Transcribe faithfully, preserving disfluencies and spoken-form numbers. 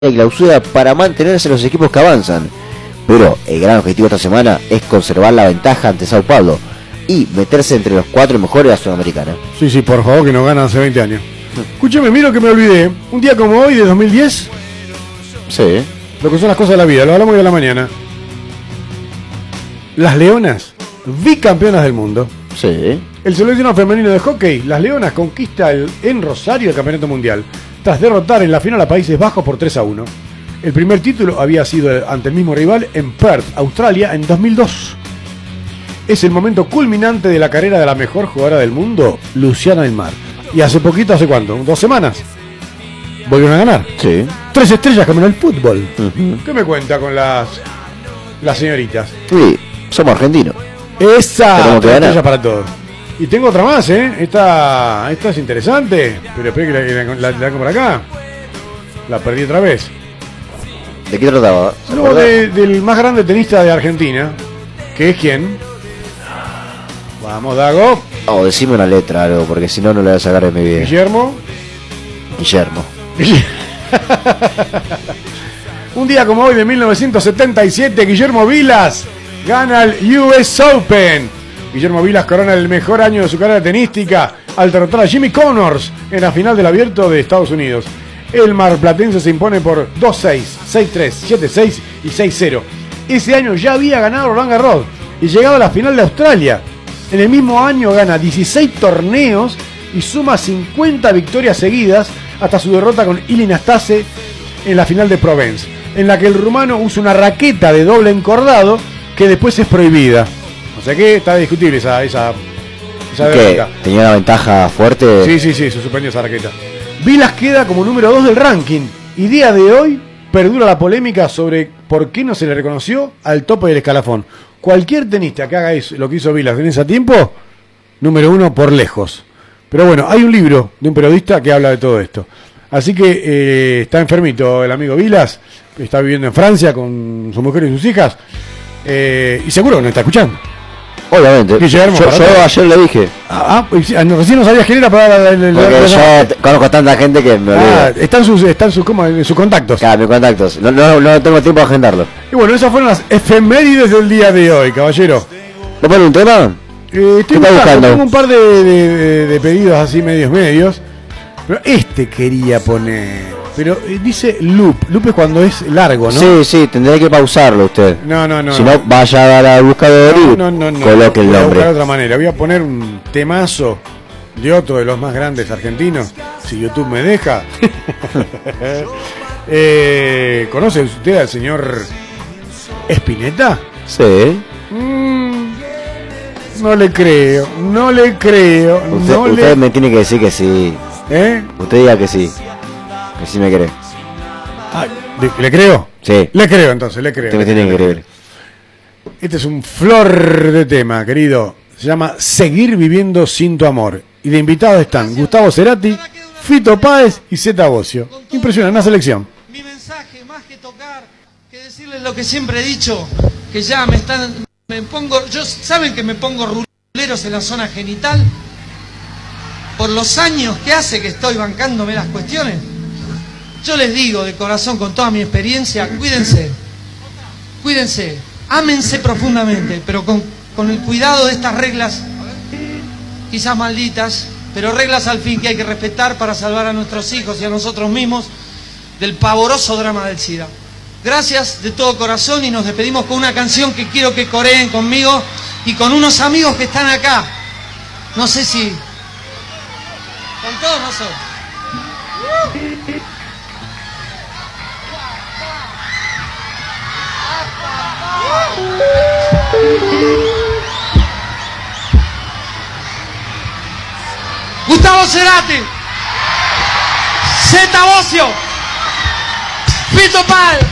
y clausura para mantenerse en los equipos que avanzan, pero el gran objetivo esta semana es conservar la ventaja ante Sao Paulo y meterse entre los cuatro mejores de la Sudamericana. Sí, sí, por favor, que nos ganan hace veinte años. Escúcheme, miro que me olvidé. Un día como hoy, de dos mil diez. Sí. Lo que son las cosas de la vida, lo hablamos hoy a la mañana. Las Leonas, bicampeonas del mundo. Sí. El seleccionado femenino de hockey, las Leonas, conquista el, en Rosario el campeonato mundial, tras derrotar en la final a Países Bajos por tres a uno. El primer título había sido ante el mismo rival en Perth, Australia, en dos mil dos. Es el momento culminante de la carrera de la mejor jugadora del mundo, Luciana del Mar. Y hace poquito, ¿hace cuánto? ¿Dos semanas? Volvieron a ganar. Sí. Tres estrellas como en el fútbol. Uh-huh. ¿Qué me cuenta con las, las señoritas? Sí, somos argentinos. Esa, tres estrellas para todos. Y tengo otra más, ¿eh? Esta, esta es interesante, pero espero que la, la, la, la hago por acá. La perdí otra vez. ¿De qué trataba? No, de, del más grande tenista de Argentina, que es quién. Vamos, Dago. Oh, decime una letra, algo, porque si no, no le voy a sacar de mi vida. Guillermo. Guillermo. Un día como hoy de mil novecientos setenta y siete, Guillermo Vilas gana el U S Open. Guillermo Vilas corona el mejor año de su carrera tenística al derrotar a Jimmy Connors en la final del Abierto de Estados Unidos. El marplatense se impone por dos seis, seis tres, siete seis y seis cero. Ese año ya había ganado Roland Garros y llegado a la final de Australia. En el mismo año gana dieciséis torneos y suma cincuenta victorias seguidas hasta su derrota con Ilie Nastase en la final de Provence, en la que el rumano usa una raqueta de doble encordado que después es prohibida. O sea que está discutible esa, esa, esa derrota. ¿Tenía una ventaja fuerte? Sí, sí, sí, se suspendió esa raqueta. Vilas queda como número dos del ranking y día de hoy perdura la polémica sobre por qué no se le reconoció al tope del escalafón. Cualquier tenista que haga eso, lo que hizo Vilas en ese tiempo, número uno por lejos. Pero bueno, hay un libro de un periodista que habla de todo esto. Así que eh, está enfermito el amigo Vilas, está viviendo en Francia con su mujer y sus hijas, eh, y seguro que no está escuchando. Obviamente. Guillermo, yo yo ayer le dije. Ah, ah, recién no sabías quién era para la, la, la, Porque la, yo te, conozco a tanta gente que me olvido. Ah, están sus, están sus, ¿cómo? sus contactos. Claro, mis contactos. No, no, no tengo tiempo de agendarlo. Y bueno, esas fueron las efemérides del día de hoy, caballero. ¿No ponen un tema? Eh, estoy buscando, buscando. Tengo un par de, de, de pedidos así medios medios. Pero este quería poner. Pero eh, dice loop. Loop es cuando es largo, ¿no? Sí, sí, tendría que pausarlo usted. No, no, no. Si no, no vaya a dar buscador y no, no, no, no, coloque el voy nombre. Voy a buscar de otra manera. Voy a poner un temazo de otro de los más grandes argentinos. Si YouTube me deja. eh, ¿Conoce usted al señor Spinetta? Sí. Mm, no le creo, no le creo. Usted, no usted le... me tiene que decir que sí. ¿Eh? Usted diga que sí. Que sí me cree. Ah, ¿le, ¿Le creo? Sí. Le creo entonces, le creo. Usted me tiene que creer. Este es un flor de tema, querido. Se llama Seguir viviendo sin tu amor. Y de invitados están Gustavo Cerati, Fito Páez y Zeta Bosio. Impresionante, una selección. Mi mensaje, más que tocar, que decirles lo que siempre he dicho, que ya me están, me pongo, yo, ¿saben que me pongo ruleros en la zona genital? Por los años que hace que estoy bancándome las cuestiones. Yo les digo de corazón, con toda mi experiencia, cuídense, cuídense, ámense profundamente, pero con, con el cuidado de estas reglas, quizás malditas, pero reglas al fin que hay que respetar para salvar a nuestros hijos y a nosotros mismos del pavoroso drama del SIDA. Gracias de todo corazón y nos despedimos con una canción que quiero que coreen conmigo y con unos amigos que están acá. No sé si... Con todos nosotros. Gustavo Cerati, Zeta Bosio, Fito Páez.